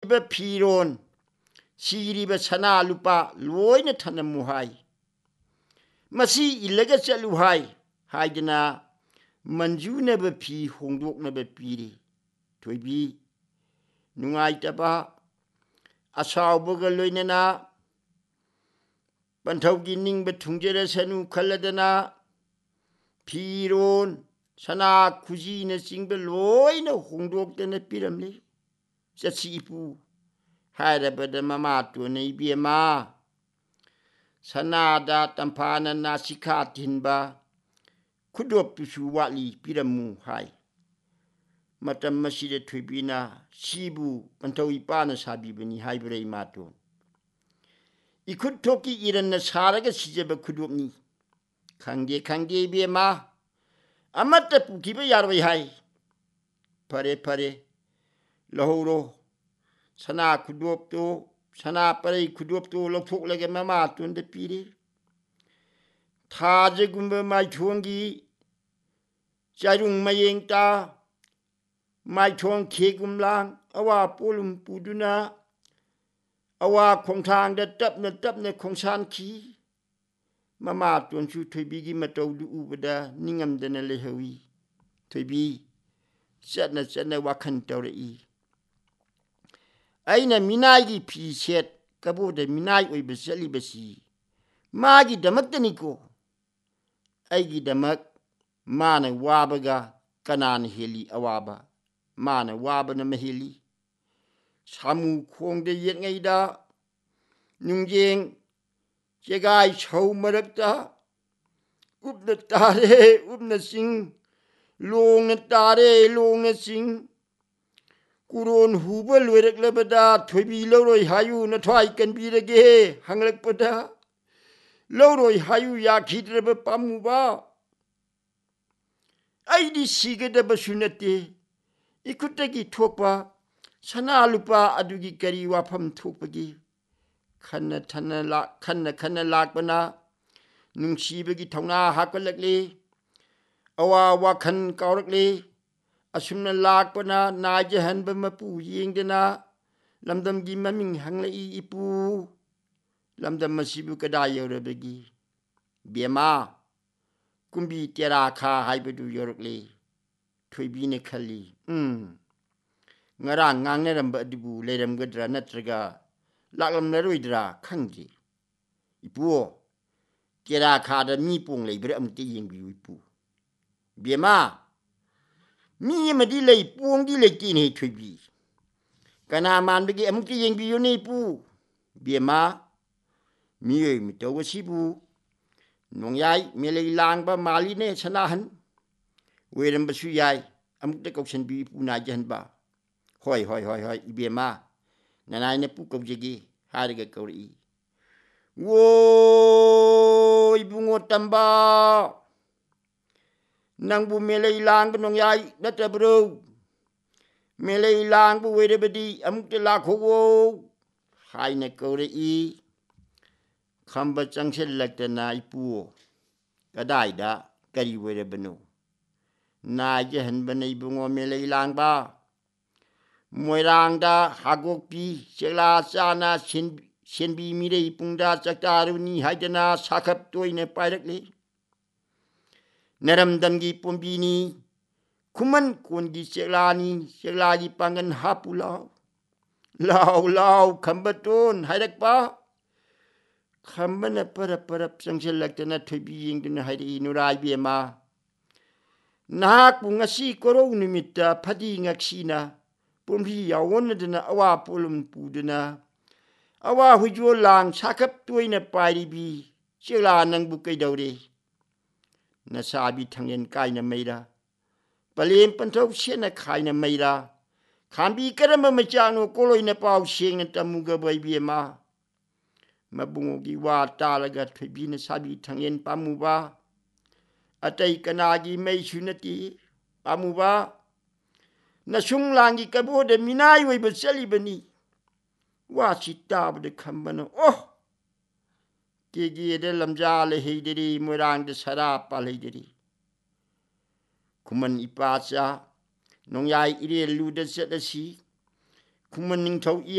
Piron, Siriba Sana Lupa, Loina Tanamuhai. Masi Ilegacha Luhai, Haidana, Manju never pee, Hongdok never piri. Twibi, Nungaitaba, Asau Bogaloinana, Bantaugi Ning Betungera Sanu Kaladana, Piron, Sana Kuzina Single Loina, Hongdok than a pyramid. Sasipu, Hadabada Mamatu, Nabiama, Sanada, Tampana, Nasika, Tinba, Kudopishu Wali, Piramu, High. Matam Masida Tribina, Shibu, Pantoipana Sabibani, Highbury Mato. Ikutoki Iran Nasaraga Sijaba Kudupni. Kange Biama, Amata Pukiba Yarway High. Pare, Lahoro, Sana Kudopto, Sana Pare Kudopto, Lopok like a mamma to the piri. Tajagumba my chongi, Jarung Mayenta, my chong kegum lang, awa polum puduna, awa kongtang the tapna kongsan ki. Mamma don't you to be gimato do ubada, ningam than a lehawi. To be, sadna wakantori. Aina Minagi P set, Kabo de Minai with Celibacy. Magi Damaktaniko. Aigi Damak, Mana Wabaga, Kanan Hili Awaba, Mana Wabana Mahili. Samu Kong de Yengaida, Nungjing, Jagai Chow Marakta, Upna Tare, Upna Sing, Long Tare, Long Sing. Kuron hubal werek lebada thobi loroi hayu na thwai kan bi rege hanglek pada loroi hayu ya khidreba pamu ba aidi sigada basunate ikutagi thokpa sana lupa adugi kari wafam thokpagi khanna lakbana nungsibagi thongna hakalakle awa wakhan kaurakle Asumna lakpana najahan bamapu yingdana lamdam gi maming hanglai ipu lamdam masibu kadaya rabagi biama kumbi tera kha haibadu yorokle thoibine khali ngarang ngangne ramba dibu leram gadra natraga laklam naruidra khangji ipu tera kha da mi pung leibre amti yingbi ipu biama Mi madi lay puong di lay tini thubi. Kana man bagi amuki yang biyo ni pu. Biama mi mitawa sibu. Nong yai milay lang ba mali ne sanahan. Weram basu yai amuk de kausan bi pu na jahan ba. Hoi biama. Nanay na pu kau jagi hariga kauri. Wo ibungo tamba. Nang bu melay lang nong yai nata bro melay lang bu wede bedi amuk te la khowo hai na kore I khamba changsel lakta na ipu kadai da kari wede beno na jahan banai bungo melay lang ba moirang da hagok pi sela sana senbi mirei pungda chaktaru ni haidana sakap toine pairakle Naram damgi pombini, kuman kundi seglani pangan hapulau. Lau, kambaton, haidak pa. Kambana parap sangselak na thubi yung dun haidi nurai biema. Nahak ngasi koro nimita padi ngaksina. Pombi yawon na awa polum pudana. Awa hujo lang sakap tuay na pairibi. Segla nang bukay daure. Nasabi tangyen kai na meira. Palim pantau siena kai na meira. Kambi karama macano koloi na pau sieng na tamuga bay biema. Mabungo gi wa talaga thubi na sabi tangyen pamuba. Atay kanagi may sunati pamuba. Nasung langi kabo de minay way basali bani. Wa sitab de kambano. Oh! Kegi de lamja le heidiri murang de sarapa le heidiri. Kuman ipasa nong yai ire lu de setasi. Kuman ning tau